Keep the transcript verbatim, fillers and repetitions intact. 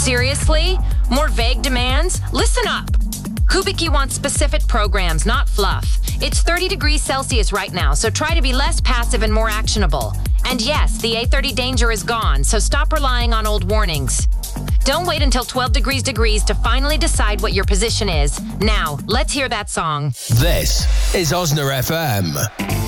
Seriously? More vague demands? Listen up. Kubicki wants specific programs, not fluff. It's thirty degrees Celsius right now, so try to be less passive and more actionable. And yes, the A thirty danger is gone, so stop relying on old warnings. Don't wait until twelve degrees degrees to finally decide what your position is. Now, let's hear that song. This is Osna F M.